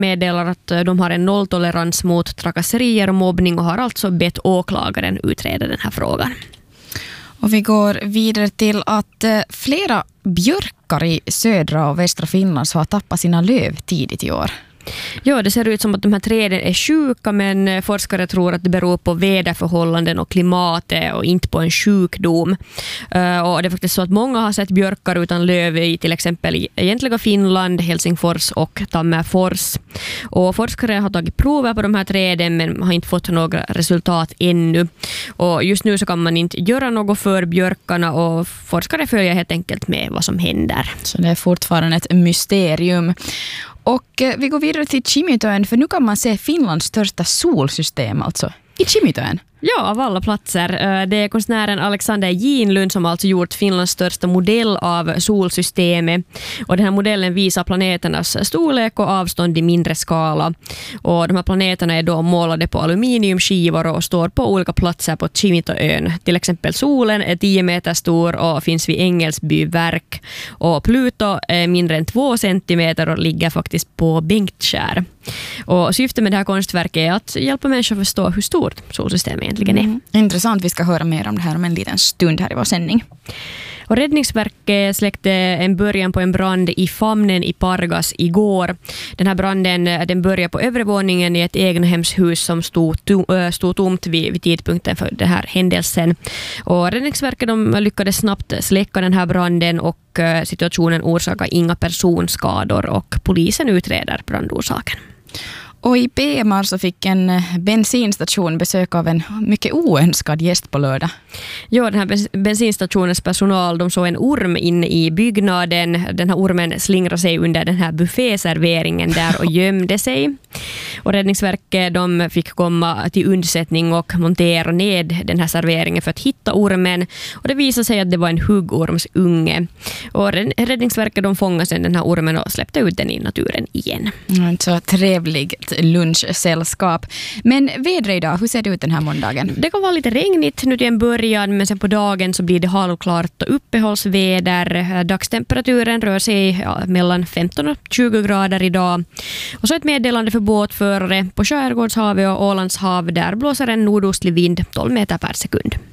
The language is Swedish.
meddelar att de har en nolltolerans mot trakasserier och mobbning och har alltså bett åklagaren utreda den här frågan. Och vi går vidare till att flera björkar i södra och västra Finland har tappat sina löv tidigt i år. Ja, det ser ut som att de här träden är sjuka, men forskare tror att det beror på väderförhållanden och klimatet och inte på en sjukdom. Och det är faktiskt så att många har sett björkar utan löv i till exempel egentliga Finland, Helsingfors och Tammerfors. Och forskare har tagit prover på de här träden men har inte fått några resultat ännu. Och just nu så kan man inte göra något för björkarna och forskare följer helt enkelt med vad som händer. Så det är fortfarande ett mysterium. Och vi går vidare till Kimitöön, för nu kan man se Finlands största solsystem alltså i Kimitöön. Ja, av alla platser. Det är konstnären Alexander Ginlund som alltså gjort Finlands största modell av solsystemet. Och den här modellen visar planeternas storlek och avstånd i mindre skala. Och de här planeterna är då målade på aluminiumskivor och står på olika platser på Kimitöön. Till exempel solen är 10 meter stor och finns vid Engelsbyverk. Och Pluto är mindre än 2 centimeter och ligger faktiskt på Bengtskär. Och syftet med det här konstverket är att hjälpa människor att förstå hur stort solsystemet egentligen är. Intressant, vi ska höra mer om det här om en liten stund här i vår sändning. Och Räddningsverket släckte en början på en brand i Famnen i Pargas igår. Den här branden den började på övervåningen i ett egnahemshus som stod tomt vid tidpunkten för den här händelsen. Och Räddningsverket de lyckades snabbt släcka den här branden och situationen orsakar inga personskador och polisen utreder brandorsaken. Och i PMR så fick en bensinstation besök av en mycket oönskad gäst på lördag. Ja, den här bensinstationens personal de såg en orm inne i byggnaden. Den här ormen slingrade sig under den här bufféserveringen där och gömde sig. Och Räddningsverket de fick komma till undsättning och montera ned den här serveringen för att hitta ormen. Och det visade sig att det var en huggormsunge. Och Räddningsverket de fångade sedan den här ormen och släppte ut den i naturen igen. Så trevligt lunchsällskap. Men vädret idag, hur ser det ut den här måndagen? Det kan vara lite regnigt nu till en början, men sen på dagen så blir det halvklart och uppehållsväder. Dagstemperaturen rör sig mellan 15 och 20 grader idag. Och så ett meddelande för båtförare på Skärgårdshavet och Ålandshav. Där blåser en nordostlig vind 12 meter per sekund.